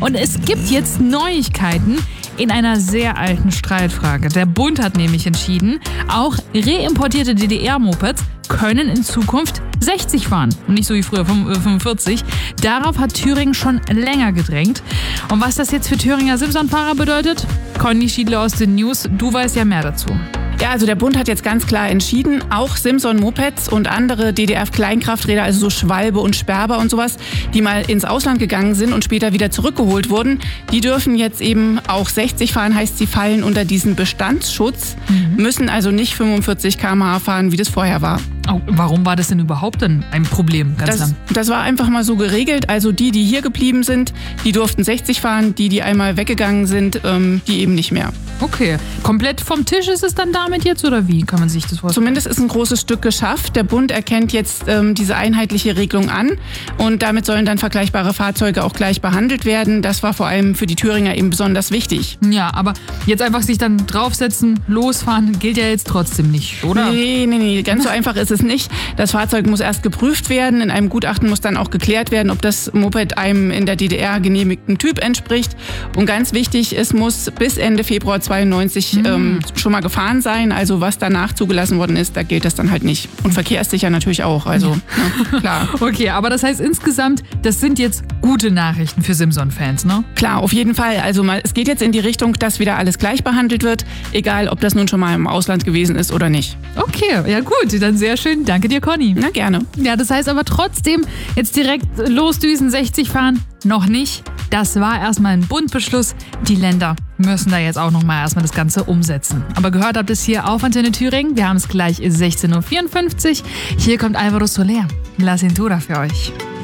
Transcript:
Und es gibt jetzt Neuigkeiten in einer sehr alten Streitfrage. Der Bund hat nämlich entschieden, auch reimportierte DDR-Mopeds können in Zukunft 60 fahren und nicht so wie früher 45. Darauf hat Thüringen schon länger gedrängt. Und was das jetzt für Thüringer Simson-Fahrer bedeutet? Conny Schiedle aus den News, du weißt ja mehr dazu. Ja, also der Bund hat jetzt ganz klar entschieden, auch Simson-Mopeds und andere DDR-Kleinkrafträder, also so Schwalbe und Sperber und sowas, die mal ins Ausland gegangen sind und später wieder zurückgeholt wurden, die dürfen jetzt eben auch 60 fahren, heißt, sie fallen unter diesen Bestandsschutz, müssen also nicht 45 km/h fahren, wie das vorher war. Oh, warum war das denn überhaupt ein Problem? Das war einfach mal so geregelt. Also die hier geblieben sind, die durften 60 fahren. Die einmal weggegangen sind, die eben nicht mehr. Okay. Komplett vom Tisch ist es dann damit jetzt oder wie kann man sich das vorstellen? Zumindest ist ein großes Stück geschafft. Der Bund erkennt jetzt diese einheitliche Regelung an und damit sollen dann vergleichbare Fahrzeuge auch gleich behandelt werden. Das war vor allem für die Thüringer eben besonders wichtig. Ja, aber jetzt einfach sich dann draufsetzen, losfahren, gilt ja jetzt trotzdem nicht, oder? Nee. Ganz so einfach ist es nicht. Das Fahrzeug muss erst geprüft werden. In einem Gutachten muss dann auch geklärt werden, ob das Moped einem in der DDR genehmigten Typ entspricht. Und ganz wichtig, es muss bis Ende Februar 92 schon mal gefahren sein. Also was danach zugelassen worden ist, da gilt das dann halt nicht. Und verkehrssicher natürlich auch. Also klar. Okay, aber das heißt insgesamt, das sind jetzt gute Nachrichten für Simson-Fans, ne? Klar, auf jeden Fall. Also es geht jetzt in die Richtung, dass wieder alles gleich behandelt wird. Egal, ob das nun schon mal im Ausland gewesen ist oder nicht. Okay, ja gut, dann sehr schön. Danke dir, Conny. Na, gerne. Ja, das heißt aber trotzdem, jetzt direkt losdüsen, 60 fahren, noch nicht. Das war erstmal ein Bundbeschluss. Die Länder müssen da jetzt auch nochmal erstmal das Ganze umsetzen. Aber gehört habt ihr es hier auf Antenne Thüringen. Wir haben es gleich 16:54 Uhr. Hier kommt Alvaro Soler. La Cintura für euch.